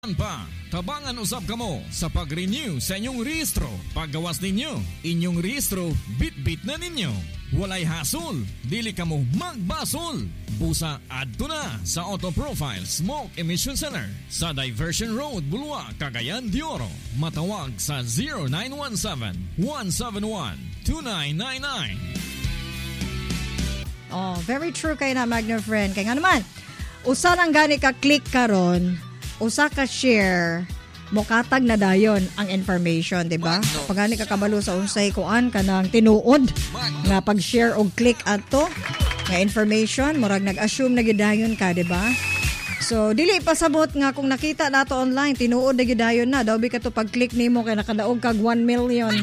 Pa, tabangan usab kamo sa pag-renew sa inyong rehistro. Paggawas ninyo, inyong rehistro, bit-bit na ninyo. Walay hasol, dili kamo magbasol. Busa adto na sa Auto Profile Smoke Emission Center sa Diversion Road, Bulwa, Cagayan de Oro. Matawag sa 0917-171-2999. Oh, very true kay na, Magna friend. Kaya nga naman, usa lang gani ka-click karon, usa ka share, mukatag na dayon ang information, di ba? Pag gani ka kabalo sa unsay kuan kanang tinuod nga pag-share og click ato nga information, murag nag-assume na gidayon ka, di ba? So dili pasabot nga kung nakita nato online, tinuod na gidayon na, daw bi ka to pag-click nimo kay nakadaog kag 1 million.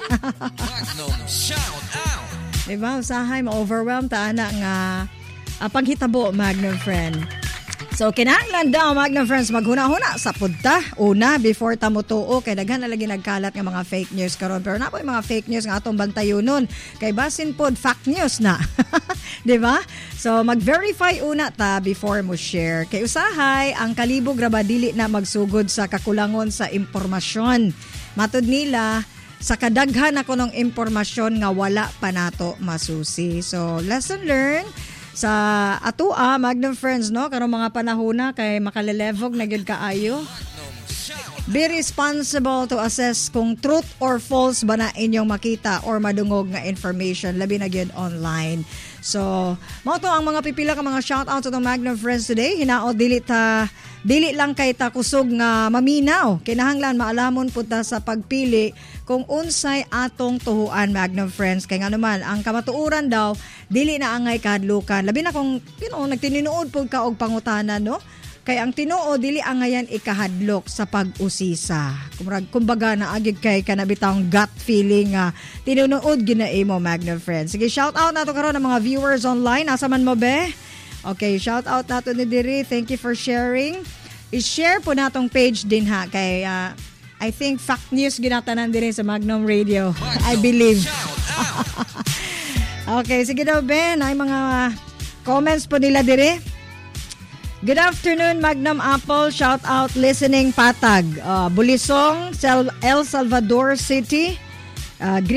Shout out. Di ba? Usahay ma-overwhelm ta ana nga paghitabo, Magnum friend. So, kinahanglan daw, Magnum friends, maghuna-huna sa punta. Una, before tamutuo, kay daghan na lagi nagkalat ng mga fake news karon. Pero na po yung mga fake news nga atong bantayonon. Kay basin pod, fact news na. Diba? So, mag-verify una ta before mo share. Kay usahay, ang kalibog rabadili na magsugod sa kakulangon sa impormasyon. Matod nila, sa kadaghan ako ng impormasyon nga wala pa nato masusi. So, lesson learned sa atua, Magnum friends, no? Karong mga panahona kay makalelevog na gyud kaayo. Be responsible to assess kung truth or false ba na inyong makita or madungog nga information, labi na gyud online. So, mao to ang mga pipila ka mga shoutouts sa Magnum friends today. Hinaot dili lang kay ta kusog nga maminaw. Kinahanglan maalamon pud ta sa pagpili kung unsay atong tuhuan, Magnum friends. Kay nga naman ang kamatuoran daw dili na angay kahadlukan. Labi na kung nagtininuod pud ka og pangutana, no? Kay ang Tinoo dili angayan ikahadlok sa pag-usisa. Kumbaga na agig kay kanabitang gut feeling nga tinunood ginaimo, Magnum friends. Sige, shout out nato karon ng mga viewers online. Asa man mo be? Okay, shout out nato ni diri. Thank you for sharing. I-share po natong page din ha kay I think fact news ginatanan din sa Magnum Radio. I believe. Okay, sige daw Ben, ay mga comments po nila dire. Good afternoon, Magnum Apple. Shout out listening Patag. Bulisong, El Salvador City.